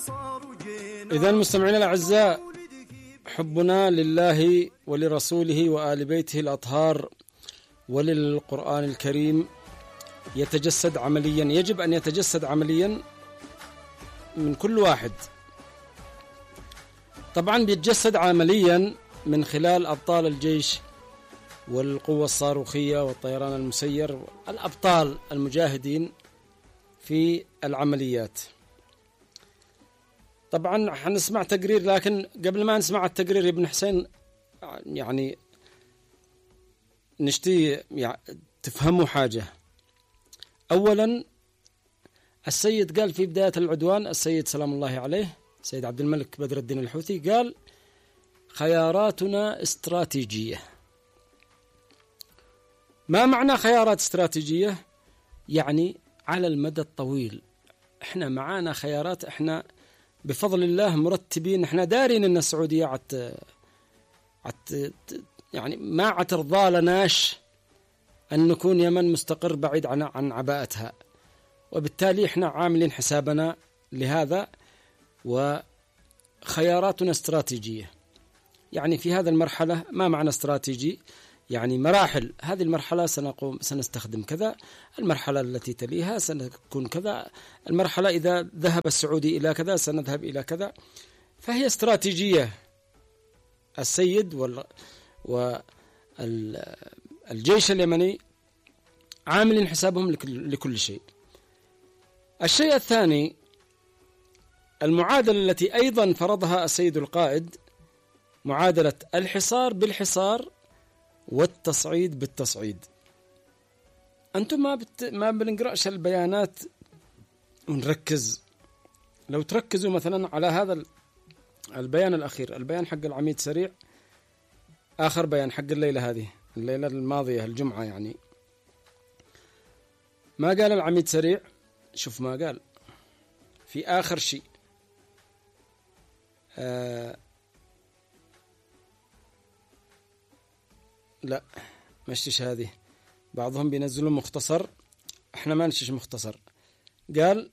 إذن مستمعينا الأعزاء، حبنا لله ولرسوله وآل بيته الأطهار وللقرآن الكريم يتجسد عمليا، يجب أن يتجسد عمليا من كل واحد. طبعا بيتجسد عمليا من خلال أبطال الجيش والقوة الصاروخية والطيران المسير، الأبطال المجاهدين في العمليات. طبعا حنسمع تقرير، لكن قبل ما نسمع التقرير يا ابن حسين يعني نشتي تفهموا حاجة. أولا السيد قال في بداية العدوان، السيد سلام الله عليه سيد عبد الملك بدر الدين الحوثي قال خياراتنا استراتيجية. ما معنى خيارات استراتيجية؟ يعني على المدى الطويل احنا معانا خيارات، احنا بفضل الله مرتبين، احنا دارين ان السعودية يعني ما عترضى لناش ان نكون يمن مستقر بعيد عن عباءتها، وبالتالي احنا عاملين حسابنا لهذا وخياراتنا استراتيجية. يعني في هذا المرحلة، ما معنى استراتيجي؟ يعني مراحل، هذه المرحلة سنستخدم كذا، المرحلة التي تليها سنكون كذا، المرحلة إذا ذهب السعودي إلى كذا سنذهب إلى كذا. فهي استراتيجية. السيد والجيش اليمني عاملين حسابهم لكل شيء. الشيء الثاني المعادلة التي أيضا فرضها السيد القائد، معادلة الحصار بالحصار والتصعيد بالتصعيد. أنتم ما بنقرأش البيانات ونركز. لو تركزوا مثلا على هذا البيان الأخير، البيان حق العميد سريع، آخر بيان حق الليلة هذه، الليلة الماضية الجمعة، يعني ما قال العميد سريع، شوف ما قال في آخر شيء. لا مشتش هذه، بعضهم بينزلوا مختصر، احنا ما نشيش مختصر. قال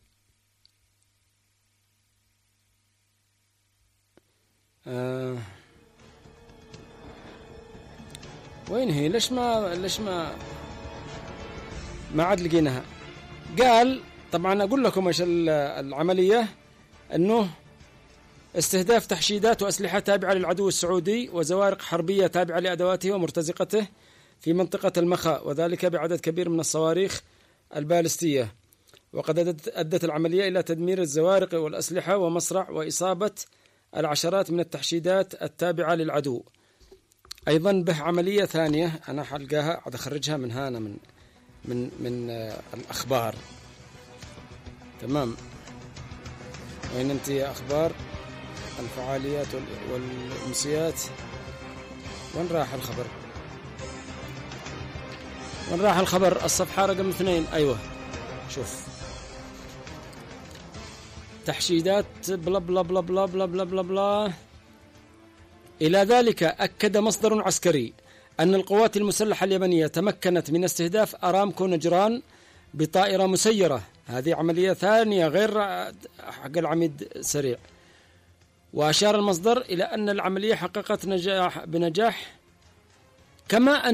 وين هي؟ ليش ما عاد لقيناها؟ قال طبعا اقول لكم ايش العملية، انه استهداف تحشيدات وأسلحة تابعة للعدو السعودي وزوارق حربية تابعة لأدواته ومرتزقته في منطقة المخا، وذلك بعدد كبير من الصواريخ البالستية. وقد أدت العملية إلى تدمير الزوارق والأسلحة ومصرع وإصابة العشرات من التحشيدات التابعة للعدو. أيضا به عملية ثانية أنا حلقاها عاد أخرجها من هنا من الأخبار. تمام، وين أنت يا أخبار الفعاليات والأمسيات؟ وين راح الخبر؟ وين راح الخبر؟ الصفحة رقم 2. أيوة شوف، تحشيدات بلا بلا بلا بلا بلا بلا بلا بلا. إلى ذلك أكد مصدر عسكري أن القوات المسلحة اليمنية تمكنت من استهداف أرامكو نجران بطائرة مسيرة. هذه عملية ثانية غير حق العميد سريع. وأشار المصدر إلى أن العملية حققت بنجاح، كما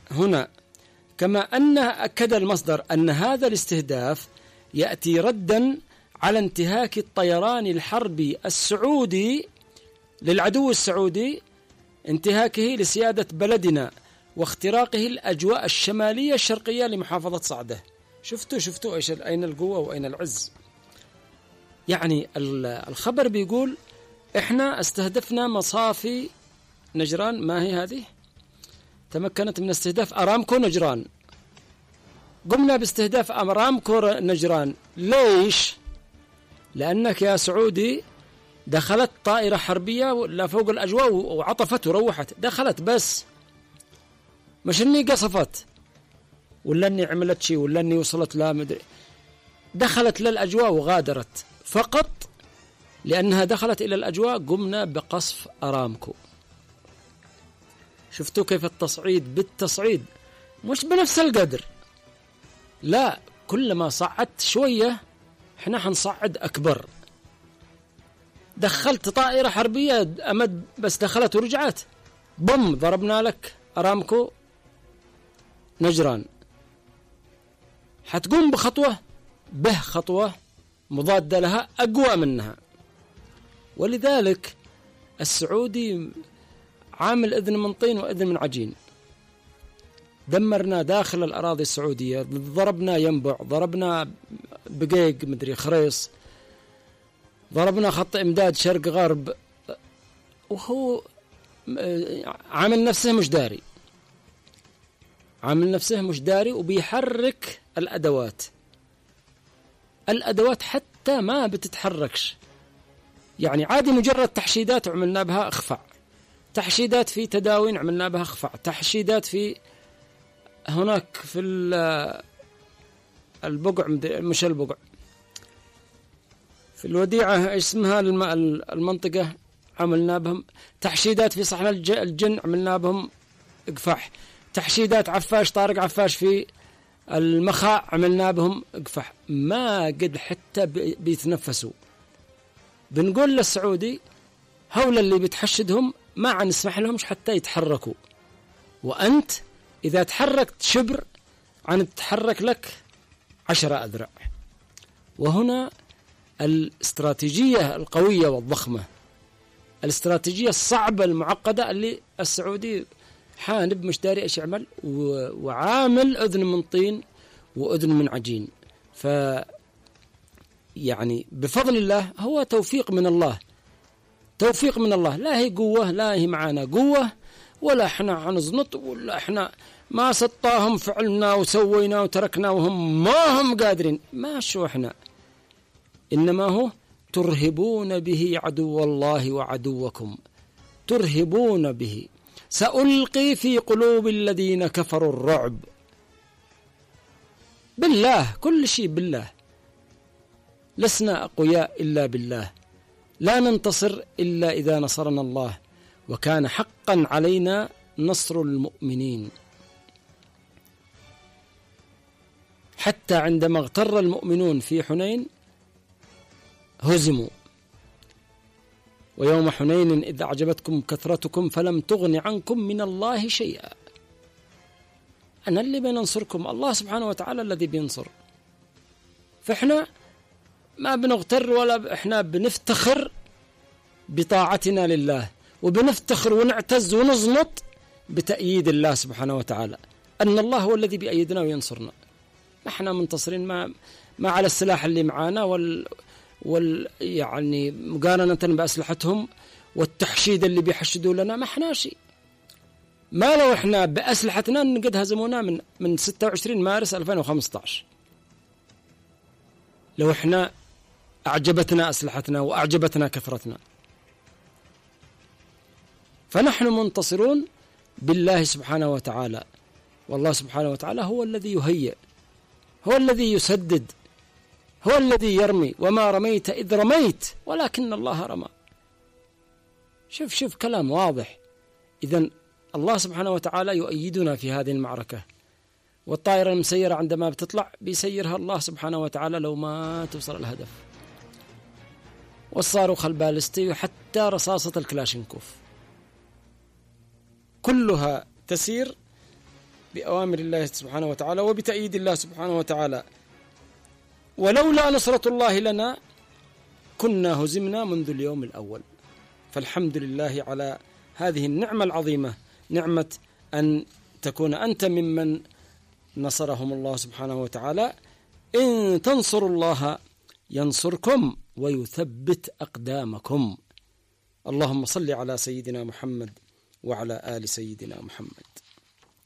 أن أكد المصدر أن هذا الاستهداف يأتي ردا على انتهاك الطيران الحربي السعودي للعدو السعودي، انتهاكه لسيادة بلدنا واختراقه الأجواء الشمالية الشرقية لمحافظة صعدة. شفتوا إيش، أين القوة وأين العز؟ يعني الخبر بيقول إحنا استهدفنا مصافي نجران. ما هي هذه؟ تمكنت من استهداف أرامكو نجران. قمنا باستهداف أرامكو نجران. ليش؟ لأنك يا سعودي دخلت طائرة حربية لفوق الأجواء وعطفت وروحت، دخلت بس، مش إني قصفت ولا إني عملت شيء ولا إني وصلت لا مدري، دخلت للأجواء وغادرت فقط. لأنها دخلت إلى الأجواء قمنا بقصف أرامكو. شفتوا كيف التصعيد بالتصعيد، مش بنفس القدر، لا، كلما صعدت شوية احنا حنصعد أكبر. دخلت طائرة حربية أمد بس دخلت ورجعت بم ضربنا لك أرامكو نجران، حتقوم بخطوة خطوة مضادة لها أقوى منها. ولذلك السعودي عامل إذن من طين وإذن من عجين. دمرنا داخل الأراضي السعودية، ضربنا ينبع، ضربنا بقيق مدري خريص، ضربنا خط إمداد شرق غرب، وهو عامل نفسه مش داري، عامل نفسه مش داري، وبيحرك الأدوات حتى ما بتتحركش. يعني عادي مجرد تحشيدات عملنا بها اخفع، تحشيدات في تداوين عملنا بها اخفع، تحشيدات في هناك في البقع، مش البقع، في الوديعة اسمها المنطقة عملنا بهم تحشيدات، في صحن الجن عملنا بهم اقفح، تحشيدات عفاش طارق عفاش في المخاء عملنا بهم اقفح، ما قد حتى بيتنفسوا. بنقول للسعودي هؤلاء اللي بتحشدهم ما عن نسمح لهمش حتى يتحركوا، وأنت إذا تحركت شبر عن تتحرك لك 10 أذرع. وهنا الاستراتيجية القوية والضخمة، الاستراتيجية الصعبة المعقدة اللي السعودي حانب مش داري ايش يعمل، وعامل أذن من طين وأذن من عجين. يعني بفضل الله هو توفيق من الله، توفيق من الله، لا هي قوة، لا هي معانا قوة، ولا احنا حنزنط، ولا احنا ما سطاهم فعلنا وسوينا وتركنا وهم ما هم قادرين، ما شو احنا، إنما هو ترهبون به عدو الله وعدوكم، ترهبون به، سألقي في قلوب الذين كفروا الرعب. بالله، كل شيء بالله، لسنا أقوياء إلا بالله، لا ننتصر إلا إذا نصرنا الله، وكان حقا علينا نصر المؤمنين. حتى عندما اغتر المؤمنون في حنين هزموا. ويوم حنين إذ أعجبتكم كثرتكم فلم تغن عنكم من الله شيئا. أنا اللي بننصركم، الله سبحانه وتعالى الذي بينصر. فإحنا ما بنغتر ولا إحنا بنفتخر بطاعتنا لله، وبنفتخر ونعتز ونزنط بتأييد الله سبحانه وتعالى، أن الله هو الذي بيأيدنا وينصرنا. إحنا منتصرين ما على السلاح اللي معانا يعني مقارنة بأسلحتهم والتحشيد اللي بيحشدوا لنا، ما إحنا شيء. ما لو إحنا بأسلحتنا قد هزمونا من 26 مارس 2015، لو إحنا أعجبتنا أسلحتنا وأعجبتنا كثرتنا. فنحن منتصرون بالله سبحانه وتعالى، والله سبحانه وتعالى هو الذي يهيئ، هو الذي يسدد، هو الذي يرمي، وما رميت إذ رميت ولكن الله رمى. شوف كلام واضح. إذن الله سبحانه وتعالى يؤيدنا في هذه المعركة. والطائرة المسيرة عندما بتطلع بيسيرها الله سبحانه وتعالى لو ما توصل الهدف، والصاروخ البالستي وحتى رصاصة الكلاشينكوف كلها تسير بأوامر الله سبحانه وتعالى وبتأييد الله سبحانه وتعالى. ولولا نصرة الله لنا كنا هزمنا منذ اليوم الأول. فالحمد لله على هذه النعمة العظيمة، نعمة أن تكون أنت ممن نصرهم الله سبحانه وتعالى. إن تنصروا الله ينصركم ويثبت أقدامكم. اللهم صل على سيدنا محمد وعلى آل سيدنا محمد.